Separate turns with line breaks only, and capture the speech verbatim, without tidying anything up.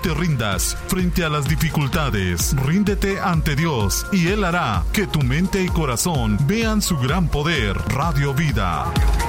te rindas frente a las dificultades. Ríndete ante Dios y Él hará que tu mente y corazón vean su gran poder. Radio Vida.